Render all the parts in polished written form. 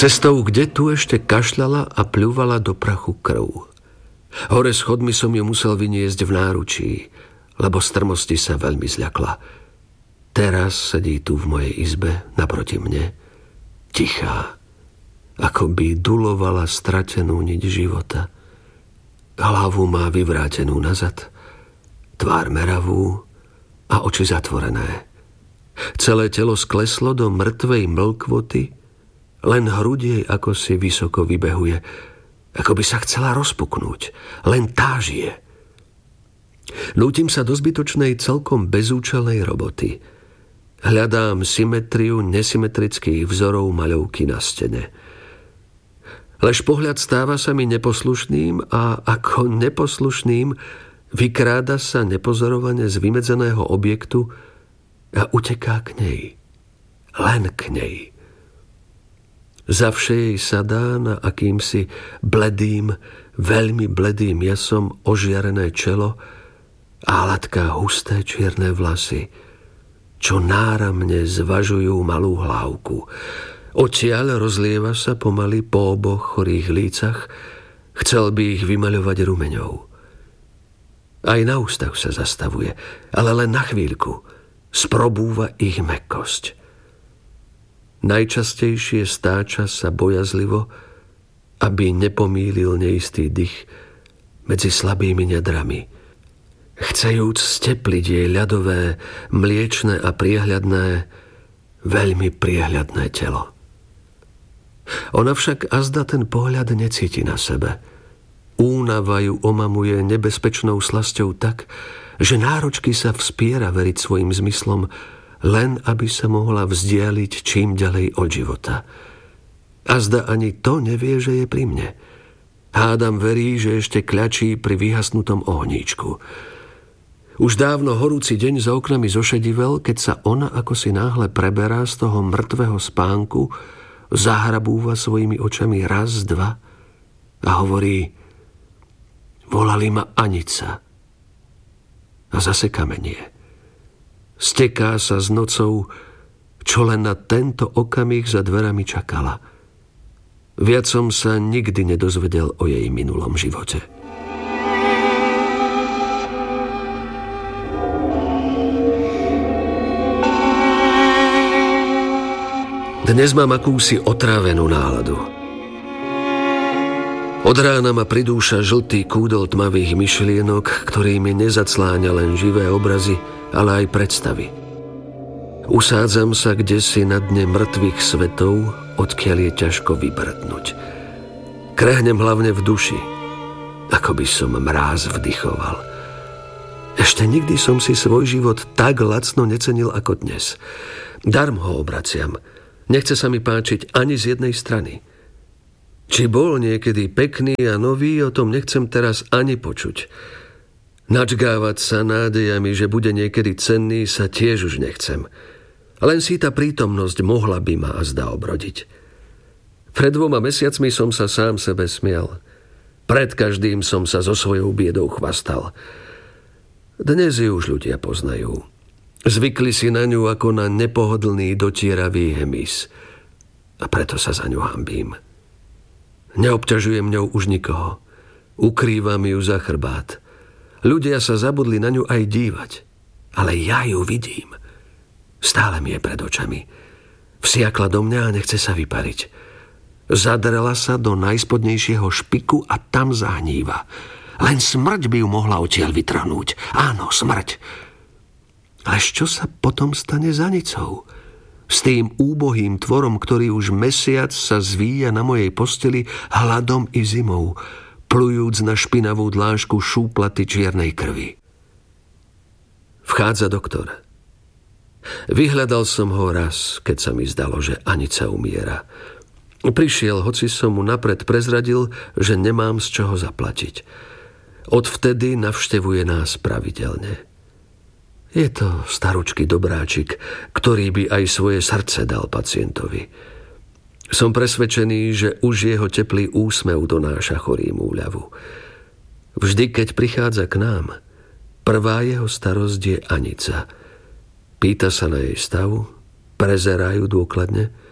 Cestou, kde tu ešte kašľala a pľúvala do prachu krv. Hore schodmi som ju musel vyniesť v náručí, lebo z trmosti sa veľmi zľakla. Teraz sedí tu v mojej izbe naproti mne, tichá, ako by dulovala stratenú niť života. Hlavu má vyvrátenú nazad, tvár meravú a oči zatvorené. Celé telo skleslo do mŕtvej mlkvoty, len hruď jej ako si vysoko vybehuje, ako by sa chcela rozpuknúť, len tá žije. Nútim sa do zbytočnej celkom bezúčelnej roboty. Hľadám symetriu nesymetrických vzorov maľovky na stene. Lež pohľad stáva sa mi neposlušným a ako neposlušným vykráda sa nepozorovane z vymedzeného objektu a uteká k nej. Len k nej. Zavše jej sadá na akýmsi bledým, veľmi bledým jasom ožiarené čelo a hladká husté čierne vlasy, čo náramne zvažujú malú hlávku. Odtiaľ rozlieva sa pomaly po oboch chorých lícach, chcel by ich vymaľovať rumeňou. Aj na ústach sa zastavuje, ale len na chvíľku, sprobúva ich mäkkosť. Najčastejšie stáča sa bojazlivo, aby nepomýlil neistý dych medzi slabými nedrami, chcejúc stepliť jej ľadové, mliečne a priehľadné, veľmi priehľadné telo. Ona však azda ten pohľad necíti na sebe. Únava ju omamuje nebezpečnou slasťou tak, že náročky sa vspiera veriť svojim zmyslom, len aby sa mohla vzdialiť čím ďalej od života. Azda ani to nevie, že je pri mne. Hádam verí, že ešte kľačí pri vyhasnutom ohníčku. Už dávno horúci deň za oknami zošedivel, keď sa ona ako si náhle preberá z toho mŕtvého spánku, zahrabúva svojimi očami raz, dva a hovorí: volali ma Anica. A zase kamenie. Steká sa s nocou, čo len na tento okamih za dverami čakala. Viac som sa nikdy nedozvedel o jej minulom živote. Dnes mám akúsi otrávenú náladu. Od rána ma pridúša žltý kúdol tmavých myšlienok, ktorými nezacláňa len živé obrazy, ale aj predstavy. Usádzam sa kdesi na dne mŕtvych svetov, odkiaľ je ťažko vybrdnúť. Krehnem hlavne v duši, ako by som mráz vdychoval. Ešte nikdy som si svoj život tak lacno necenil ako dnes. Darm ho obraciam. Nechce sa mi páčiť ani z jednej strany. Či bol niekedy pekný a nový, o tom nechcem teraz ani počuť. Načgávať sa nádejami, že bude niekedy cenný, sa tiež už nechcem. Len si tá prítomnosť mohla by ma azda obrodiť. Pred 2 mesiacmi som sa sám sebe smial. Pred každým som sa so svojou biedou chvastal. Dnes ju už ľudia poznajú. Zvykli si na ňu ako na nepohodlný dotieravý hemis. A preto sa za ňu hanbím. Neobťažujem ňou už nikoho. Ukrývam ju za chrbát. Ľudia sa zabudli na ňu aj dívať. Ale ja ju vidím. Stále mi je pred očami. Vsiakla do mňa a nechce sa vypariť. Zadrela sa do najspodnejšieho špiku a tam zahníva. Len smrť by ju mohla odtiaľ vytrhnúť. Áno, smrť. Lež čo sa potom stane s Anicou? S tým úbohým tvorom, ktorý už mesiac sa zvíja na mojej posteli hladom i zimou, plujúc na špinavú dlášku šúplaty čiernej krvi. Vchádza doktor. Vyhľadal som ho raz, keď sa mi zdalo, že Anica umiera. Prišiel, hoci som mu napred prezradil, že nemám z čoho zaplatiť. Odvtedy navštevuje nás pravidelne. Je to staručký dobráčik, ktorý by aj svoje srdce dal pacientovi. Som presvedčený, že už jeho teplý úsmev donáša chorým úľavu. Vždy, keď prichádza k nám, prvá jeho starosť je Anica. Pýta sa na jej stav, prezerá ju dôkladne,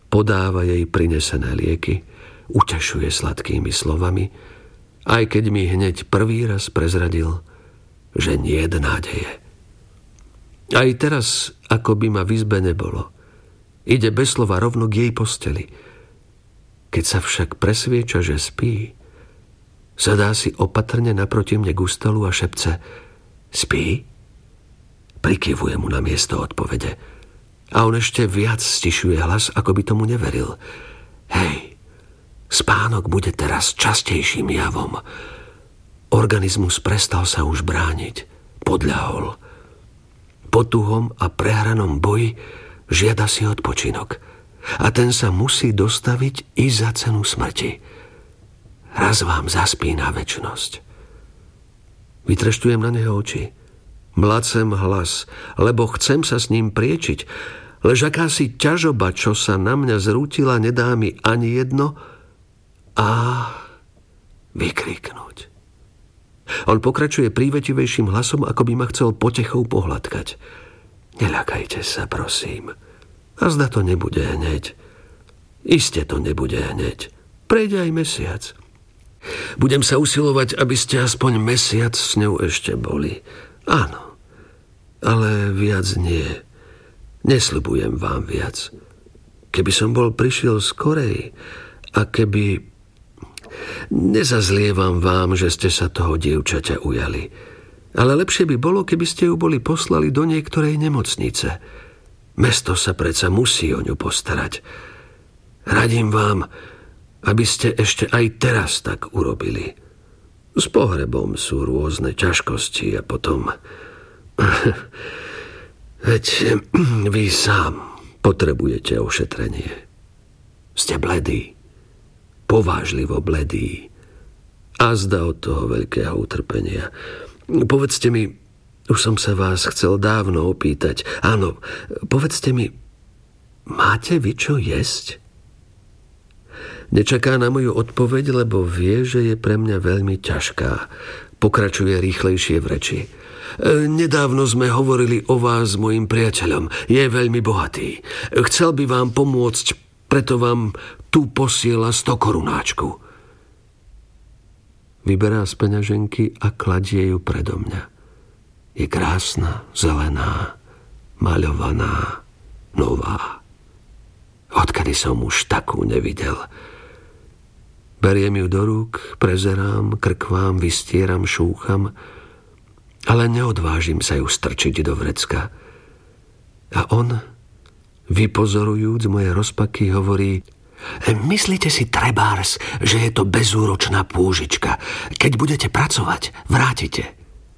podáva jej prinesené lieky, utešuje sladkými slovami, aj keď mi hneď prvý raz prezradil, že niet nádeje. Aj teraz, ako by ma v izbe nebolo, ide bez slova rovno k jej posteli. Keď sa však presvieča, že spí, zadá si opatrne naproti mne k stolu a šepce: spí? Prikyvuje mu na miesto odpovede. A on ešte viac stišuje hlas, ako by tomu neveril. Hej, spánok bude teraz častejším javom. Organizmus prestal sa už brániť. Podľahol. Po tuhom a prehranom boji žiada si odpočinok. A ten sa musí dostaviť i za cenu smrti. Raz vám zaspí na večnosť. Vytrešťujem na neho oči. Mlacem hlas, lebo chcem sa s ním priečiť, lež akási ťažoba, čo sa na mňa zrútila, nedá mi ani jedno a vykriknúť. On pokračuje prívetivejším hlasom, ako by ma chcel potechou pohľadkať. Neľakajte sa, prosím. A zda to nebude hneď. Iste to nebude hneď. Prejde aj mesiac. Budem sa usilovať, aby ste aspoň mesiac s ňou ešte boli. Áno, ale viac nie. Nesľubujem vám viac. Keby som bol prišiel skorej a keby... Nezazlievam vám, že ste sa toho dievčaťa ujali. Ale lepšie by bolo, keby ste ju boli poslali do niektorej nemocnice. Mesto sa predsa musí o ňu postarať. Radím vám, aby ste ešte aj teraz tak urobili. S pohrebom sú rôzne ťažkosti a potom... Veď vy sám potrebujete ošetrenie. Ste bledý, povážlivo bledý. A zda od toho veľkého utrpenia. Povedzte mi, už som sa vás chcel dávno opýtať. Áno, povedzte mi, máte vy čo jesť? Nečaká na moju odpoveď, lebo vie, že je pre mňa veľmi ťažká. Pokračuje rýchlejšie v reči. Nedávno sme hovorili o vás s mojim priateľom. Je veľmi bohatý. Chcel by vám pomôcť, preto vám tu posiela 100 korunáčku. Vyberá z peňaženky a kladie ju predo mňa. Je krásna, zelená, maľovaná, nová. Odkedy som už takú nevidel. Beriem ju do rúk, prezerám, krkvám, vystieram, šúcham, ale neodvážim sa ju strčiť do vrecka. A on, vypozorujúc moje rozpaky, hovorí: myslíte si trebárs, že je to bezúročná pôžička. Keď budete pracovať, vrátite.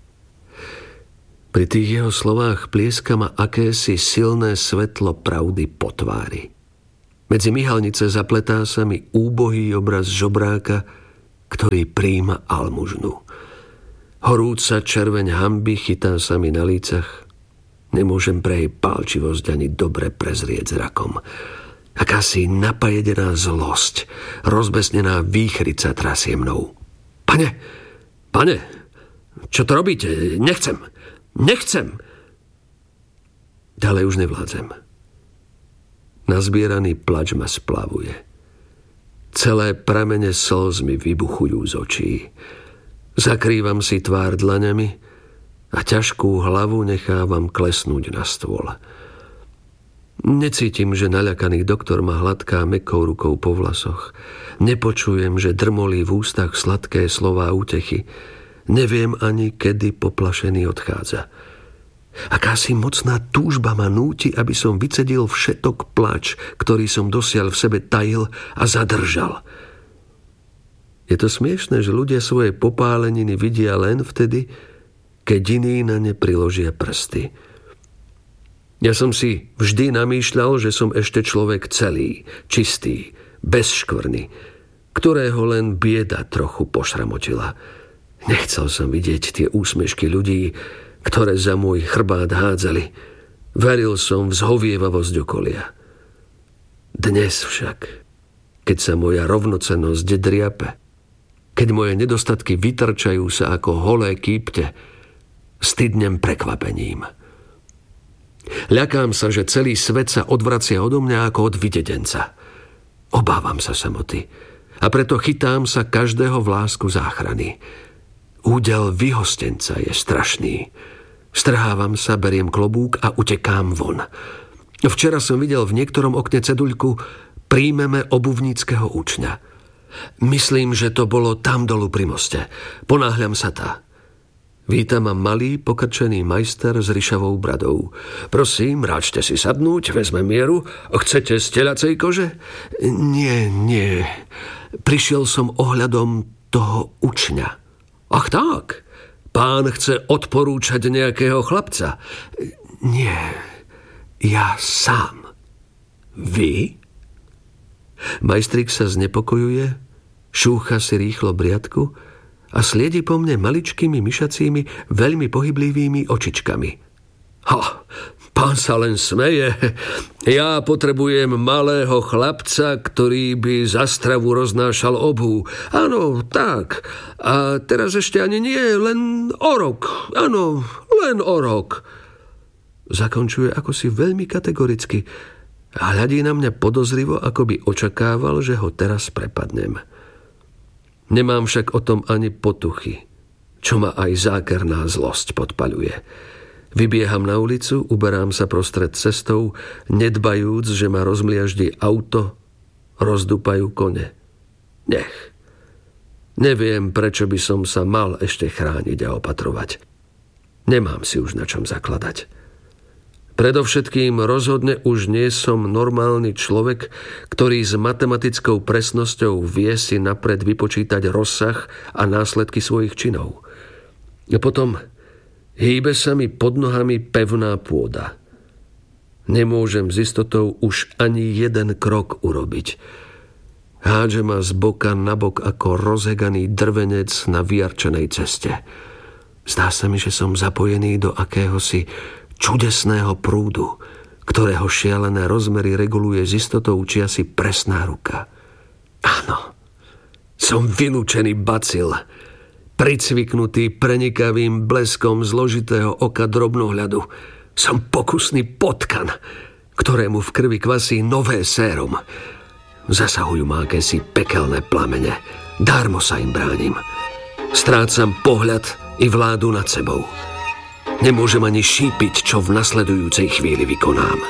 Pri tých jeho slovách plieska ma akési silné svetlo pravdy po tvári. Medzi myhalnice zapletá sa mi úbohý obraz žobráka, ktorý prijíma almužnu. Horúca červeň hanby chytá sa mi na lícach. Nemôžem pre jej pálčivosť ani dobre prezrieť zrakom. Akási napajedená zlosť, rozbesnená výchrica trasie mnou. Pane, čo to robíte? Nechcem! Ďalej už nevládzem. Nazbieraný plač ma splavuje. Celé pramene slz mi vybuchujú z očí. Zakrývam si tvár dlaňami a ťažkú hlavu nechávam klesnúť na stôl. Necítim, že naľakaný doktor ma hladká mäkkou rukou po vlasoch. Nepočujem, že drmolí v ústach sladké slová útechy. Neviem ani, kedy poplašený odchádza. Akási mocná túžba ma núti, aby som vycedil všetok plač, ktorý som dosiaľ v sebe tajil a zadržal. Je to smiešné, že ľudia svoje popáleniny vidia len vtedy, keď iní na ne priložia prsty. Ja som si vždy namýšľal, že som ešte človek celý, čistý, bez škvrny, ktorého len bieda trochu pošramotila. Nechcel som vidieť tie úsmešky ľudí, ktoré za môj chrbát hádzali. Veril som v zhovievavosť okolia. Dnes však, keď sa moja rovnocennosť driape, keď moje nedostatky vytrčajú sa ako holé kýpte, stydnem prekvapením. Ľakám sa, že celý svet sa odvracia odo mňa ako od videdenca. Obávam sa samoty a preto chytám sa každého vlásku záchrany. Údel vyhostenca je strašný. Strhávam sa, beriem klobúk a utekám von. Včera som videl v niektorom okne ceduľku príjmeme obuvníckeho učňa. Myslím, že to bolo tam dolu pri moste. Ponáhľam sa tá. Víta ma malý, pokrčený majster s ryšavou bradou. Prosím, ráčte si sadnúť, vezme mieru. Chcete z telacej kože? Nie. Prišiel som ohľadom toho učňa. Ach tak, pán chce odporúčať nejakého chlapca. Nie, ja sám. Vy? Majstrik sa znepokojuje, šúcha si rýchlo briadku a sliedi po mne maličkými myšacími, veľmi pohyblivými očičkami. Pán sa len smeje. Ja potrebujem malého chlapca, ktorý by za stravu roznášal obhu. Áno, tak. A teraz ešte ani nie, len o rok. Áno, len o rok. Zakončuje ako si veľmi kategoricky a hľadí na mňa podozrivo, ako by očakával, že ho teraz prepadnem. Nemám však o tom ani potuchy, čo ma aj zákerná zlosť podpaľuje. Vybieham na ulicu, uberám sa prostred cestou, nedbajúc, že ma rozmliaždí auto, rozdúpajú kone. Nech. Neviem, prečo by som sa mal ešte chrániť a opatrovať. Nemám si už na čom zakladať. Predovšetkým rozhodne už nie som normálny človek, ktorý s matematickou presnosťou vie si napred vypočítať rozsah a následky svojich činov. A potom hýbe sa mi pod nohami pevná pôda. Nemôžem s istotou už ani jeden krok urobiť. Hádže ma z boka na bok ako rozheganý drvenec na vyarčenej ceste. Zdá sa mi, že som zapojený do akéhosi čudesného prúdu, ktorého šialené rozmery reguluje s istotou čiasi presná ruka. Áno, som vylúčený bacil, pricviknutý prenikavým bleskom zložitého oka drobnohľadu. Som pokusný potkan, ktorému v krvi kvasí nové sérum. Zasahujú ma akési pekelné plamene. Dármo sa im bránim. Strácam pohľad i vládu nad sebou. Nemôžem ani šípiť, čo v nasledujúcej chvíli vykonám.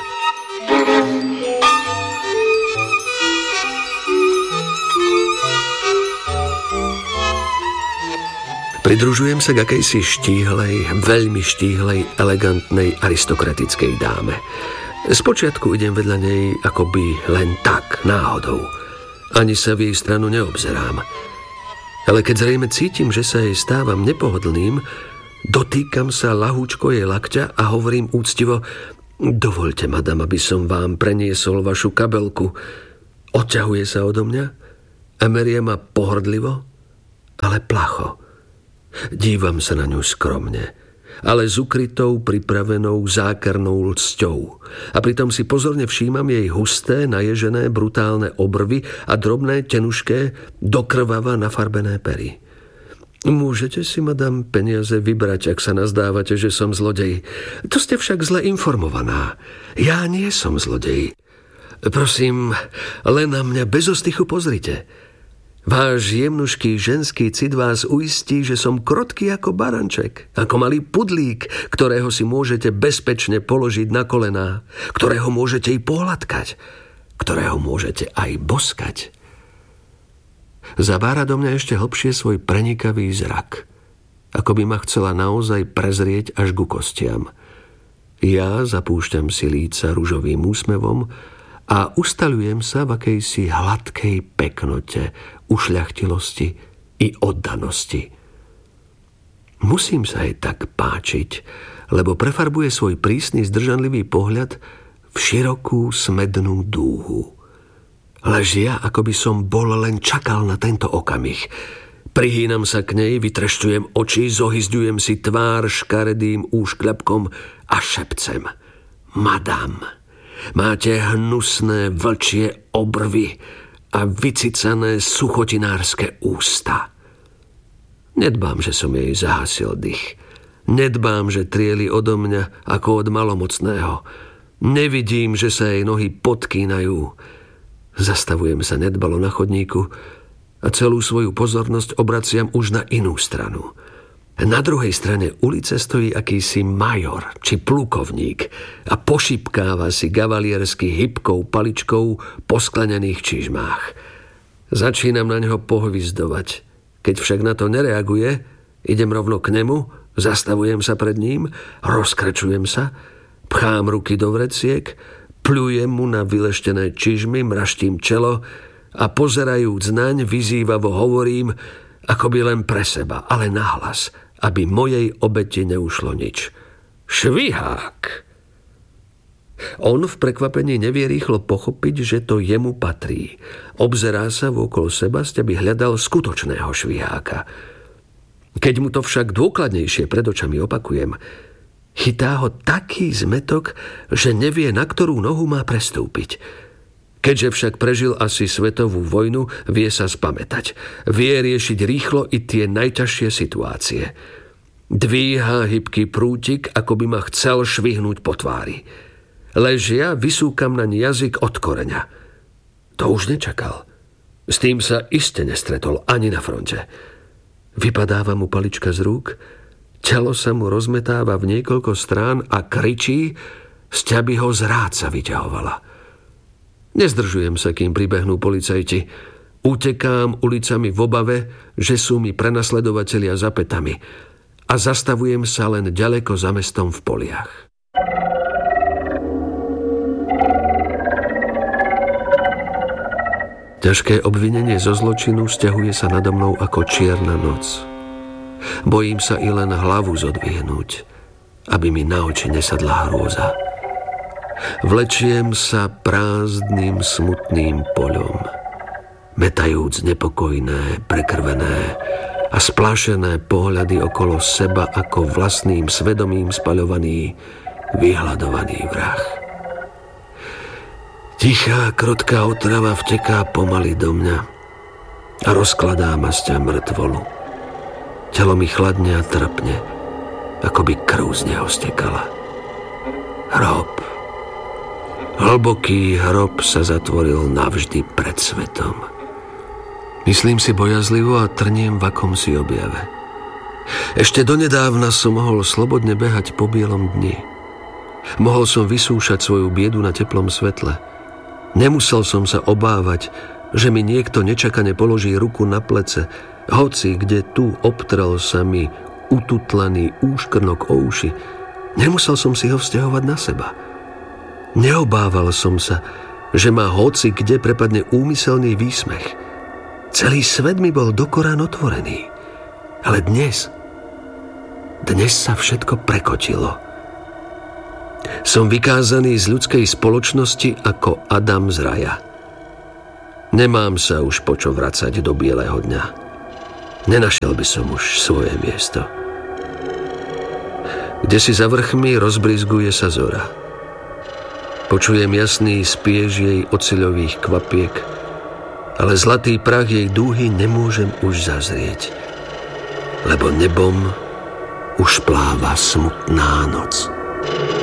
Pridružujem sa k akejsi štíhlej, veľmi štíhlej, elegantnej, aristokratickej dáme. Spočiatku idem vedľa nej akoby len tak, náhodou. Ani sa v jej stranu neobzerám. Ale keď zrejme cítim, že sa jej stávam nepohodlným, dotýkam sa ľahúčko jej lakťa a hovorím úctivo: dovoľte, madam, aby som vám preniesol vašu kabelku. Odťahuje sa odo mňa a merie ma pohrdlivo, ale placho. Dívam sa na ňu skromne, ale s ukrytou, pripravenou, zákernou ľsťou. A pritom si pozorne všímam jej husté, naježené, brutálne obrvy a drobné, tenušké, dokrvava nafarbené pery. Môžete si, madam, peniaze vybrať, ak sa nazdávate, že som zlodej. To ste však zle informovaná. Ja nie som zlodej. Prosím, len na mňa bez ostychu pozrite. Váš jemnušký ženský cit vás uistí, že som krotký ako baranček, ako malý pudlík, ktorého si môžete bezpečne položiť na kolená, ktorého môžete i pohľadkať, ktorého môžete aj boskať. Zabára do mňa ešte hlbšie svoj prenikavý zrak, ako by ma chcela naozaj prezrieť až ku kostiam. Ja zapúšťam si líca ružovým úsmevom a ustaľujem sa v akejsi hladkej peknote, ušľachtilosti i oddanosti. Musím sa jej tak páčiť, lebo prefarbuje svoj prísny, zdržanlivý pohľad v širokú smednú dúhu. Ležia, ako by som bol len čakal na tento okamih. Prihýnam sa k nej, vytrešťujem oči, zohyzďujem si tvár škaredým úškľapkom a šepcem: madam, máte hnusné vlčie obrvy a vycicané suchotinárske ústa. Nedbám, že som jej zahasil dych Nedbám, že trieli odo mňa ako od malomocného. Nevidím, že sa jej nohy podkýnajú. Zastavujem sa nedbalo na chodníku a celú svoju pozornosť obraciam už na inú stranu. Na druhej strane ulice stojí akýsi major či plukovník a pošipkáva si gavaliersky hybkou paličkou po sklenených čižmách. Začínam na neho pohvizdovať. Keď však na to nereaguje, idem rovno k nemu, zastavujem sa pred ním, rozkračujem sa, pchám ruky do vreciek, pľujem mu na vyleštené čižmy, mraštím čelo a pozerajúc naň vyzývavo hovorím, akoby len pre seba, ale nahlas, aby mojej obeti neušlo nič. Švihák! On v prekvapení nevie rýchlo pochopiť, že to jemu patrí. Obzerá sa vôkol seba, aby hľadal skutočného šviháka. Keď mu to však dôkladnejšie pred očami opakujem, chytá ho taký zmetok, že nevie, na ktorú nohu má prestúpiť. Keďže však prežil asi svetovú vojnu, vie sa spamätať. Vie riešiť rýchlo i tie najťažšie situácie. Dvíha hybký prútik, ako by ma chcel švihnúť po tvári. Ležia, vysúkam naň jazyk od koreňa. To už nečakal. S tým sa iste nestretol ani na fronte. Vypadáva mu palička z rúk, telo sa mu rozmetáva v niekoľko strán a kričí, sťaby ho z ráca vyťahovala. Nezdržujem sa, kým pribehnú policajti. Utekám ulicami v obave, že sú mi prenasledovatelia za pätami a zastavujem sa len ďaleko za mestom v poliach. Ťažké obvinenie zo zločinu sťahuje sa nado mnou ako čierna noc. Bojím sa i len hlavu zodvihnúť, aby mi na oči nesadla hrôza. Vlečiem sa prázdnym, smutným poľom, metajúc nepokojné, prekrvené a splášené pohľady okolo seba ako vlastným svedomím spaľovaný, vyhľadovaný vrah. Tichá, krotká otrava vteká pomaly do mňa a rozkladá masťa mŕtvolu. Telo mi chladne a trpne, ako by krv z neho stekala. Hrob. Hlboký hrob sa zatvoril navždy pred svetom. Myslím si bojazlivo a trniem v akomsi objave. Ešte donedávna som mohol slobodne behať po bielom dni. Mohol som vysúšať svoju biedu na teplom svetle. Nemusel som sa obávať, že mi niekto nečakane položí ruku na plece, hoci kde tu obtrel sa mi ututlaný úškrnok o uši. Nemusel som si ho vzťahovať na seba. Neobával som sa, že ma hoci kde prepadne úmyselný výsmech. Celý svet mi bol dokorán otvorený. Ale dnes sa všetko prekotilo. Som vykázaný z ľudskej spoločnosti ako Adam z raja. Nemám sa už po čo vracať do bieleho dňa. Nenašiel by som už svoje miesto. Kdesi za vrchmi rozbrizguje sa zora. Počujem jasný spiež jej oceľových kvapiek, ale zlatý prach jej dúhy nemôžem už zazrieť, lebo nebom už pláva smutná noc.